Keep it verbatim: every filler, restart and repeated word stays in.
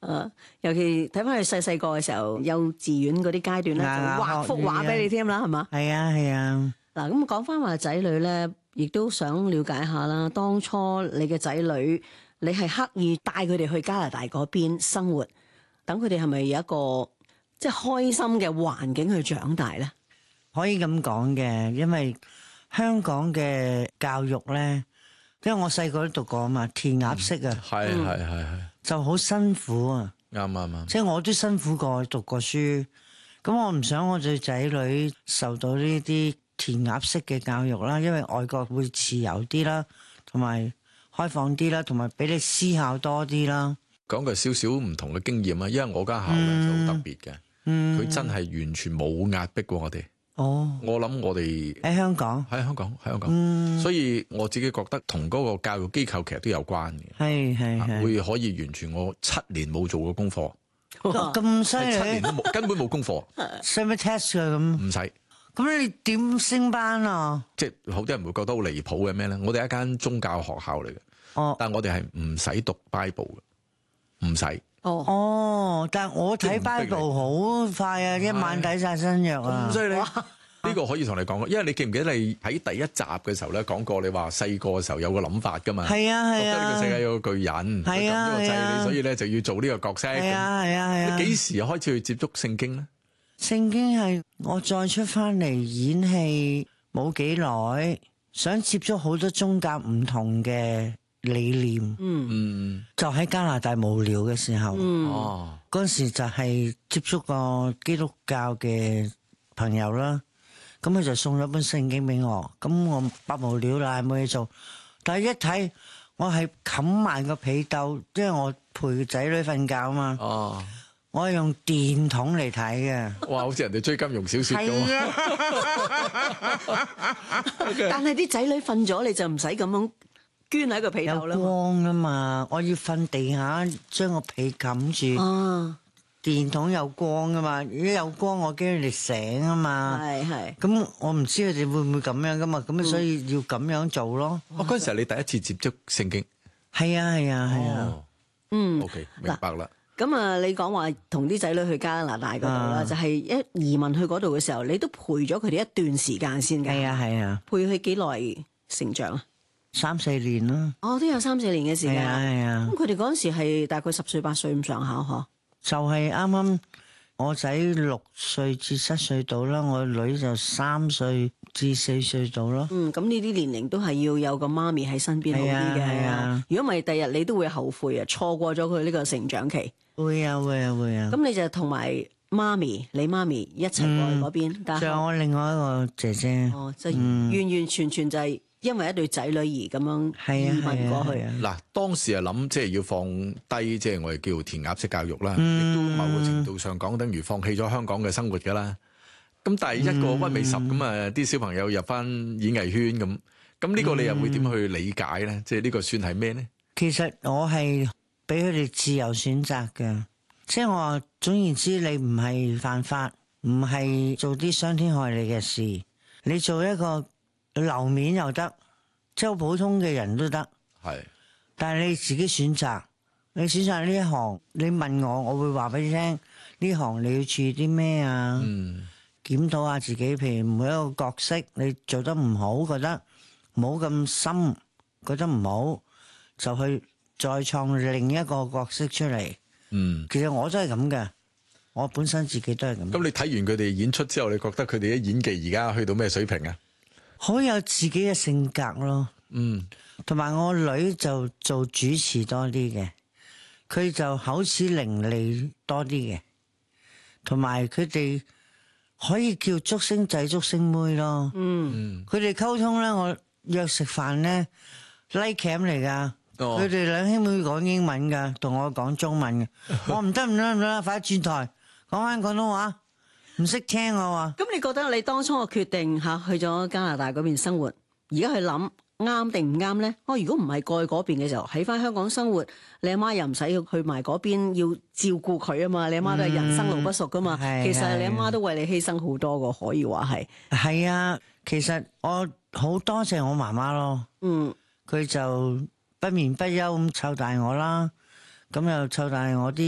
誒，尤其睇翻佢細細個嘅時候，幼稚園嗰啲階段咧，就畫幅畫俾你添啦，係嘛？ 係啊係啊。 嗱，咁講翻話仔女咧，亦都想了解下啦。當初你嘅仔女，你係刻意帶佢哋去加拿大嗰邊生活，等佢哋係咪有一個即係開心嘅環境去長大咧？ 可以咁講嘅，因為香港嘅教育咧，因為我細個都讀過啊嘛，填鴨式啊， 係係係係， 就好辛苦啊。 啱啱啱， 即係我都辛苦過讀過書，咁我唔想我對仔女受到呢啲填鴨式嘅教育啦，因為外國會自由啲啦，同埋開放啲啦，同埋俾你思考多啲啦。 講句少少唔同嘅經驗啊，因為我間校咧就好特別嘅，佢、 嗯、 真係完全冇壓迫過我哋。 哦， 我諗我哋喺香港， 喺香港，喺香港， 嗯、 所以我自己覺得同嗰個教育機構其實都有關嘅。 係係係， 會可以完全我七年冇做過功課， 咁犀利， 七年都冇，根本冇功課， 使乜 test 啊咁？ 唔使。 咁你點升班啊？ 即係好多人會覺得好離譜嘅咩咧？我哋係一間宗教學校嚟嘅， 哦， 但係我哋係唔使讀 Bible 嘅，唔使。 哦哦，但係我睇 Bible 好快啊，一晚睇晒新約啊！ 咁犀利。呢個可以同你講，因為你記唔記得你喺第一集嘅時候咧講過，你話細個嘅時候有個諗法噶嘛？係啊係啊，覺得呢個世界有個巨人，係啊係啊，所以咧就要做呢個角色。係啊係啊係啊。 你幾時開始去接觸聖經咧？ 聖經係我再出翻嚟演戲冇幾耐，想接觸好多宗教唔同嘅理念。 嗯嗯， 就喺加拿大無聊嘅時候， 嗯， 哦， 嗰時就係接觸個基督教嘅朋友啦。咁佢就送咗本聖經俾我，咁我百無聊賴冇嘢做，但係一睇我係冚埋個被竇，因為我陪仔女瞓覺啊嘛。 哦， 我係用電筒嚟睇嘅。 哇，好似人哋追金庸小說咁。 係啊，但係啲仔女瞓咗，你就唔使咁樣捐喺個被竇啦。 有光啊嘛，我要瞓地下，將個被冚住。 啊， 電筒有光噶嘛，如果有光我驚佢哋醒啊嘛。 係係。 咁我唔知佢哋會唔會咁樣噶嘛，咁所以要咁樣做咯。 哦，嗰陣時係你第一次接觸聖經。 係啊係啊係啊。 嗯。 OK，明白啦。 咁啊，你講話同啲仔女去加拿大嗰度啦，就係一移民去嗰度嘅時候，你都陪咗佢哋一段時間先㗎。 係啊係啊。 陪佢幾耐成長啊？ 三四年啦。 哦，都有三四年嘅時間。 係啊係啊。 咁佢哋嗰陣時係大概十歲八歲咁上下嗬。 就係啱啱我仔六歲至七歲到啦，我女就三歲至四歲到咯。 嗯，咁呢啲年齡都係要有個媽咪喺身邊好啲嘅。 係啊， 如果唔係，第日你都會後悔啊，錯過咗佢呢個成長期。 會啊會啊會啊。 咁你就同埋媽咪，你媽咪一齊過去嗰邊。 仲、 嗯、 有我另外一個姐姐。 哦，就完完全全就係因為一對仔女而咁樣移民過去。 嗱，當時係諗即係要放低，即係我哋叫填鴨式教育啦，亦、嗯、都某個程度上講，等於放棄咗香港嘅生活噶啦。咁但係一個屈尾十咁啊，啲、嗯、小朋友入翻演藝圈咁，咁呢個你又會點去理解咧？即係呢個算係咩咧？ 其實我係俾佢哋自由選擇嘅，即係我話總言之，你唔係犯法，唔係做啲傷天害理嘅事，你做一個樓面又得，即係普通嘅人都得。 係， 但係你自己選擇，你選擇呢一行，你問我，我會話俾你聽，呢行你要注意啲咩啊？嗯，檢討下自己，譬如每一個角色你做得唔好，覺得冇咁深，覺得唔好，就去再創另一個角色出嚟。嗯，其實我都係咁嘅，我本身自己都係咁。 咁你睇完佢哋演出之後，你覺得佢哋啲演技而家去到咩水平啊？ 好有自己嘅性格咯。 嗯， 同埋我女就做主持多啲嘅，佢就口齒伶俐多啲嘅，同埋佢哋可以叫竹升仔竹升妹咯。嗯，佢哋溝通咧，我約食飯咧 like cam 嚟噶，佢哋兩兄妹講英文噶，同我講中文嘅。我唔得唔得唔得，快啲轉台講翻廣東話，唔識聽我話。 咁你覺得你當初嘅決定吓去咗加拿大嗰邊生活，而家去諗啱定唔啱咧？哦，如果唔係過去嗰邊嘅時候，喺翻香港生活，你阿媽又唔使去埋嗰邊要照顧佢啊嘛，你阿媽都係人生路不熟噶嘛。嗯、其實你阿媽都為你犧牲好多個，可以話係。 係啊，其實我好多謝我媽媽咯。嗯，佢就不眠不休咁湊大我啦，咁又湊大我啲。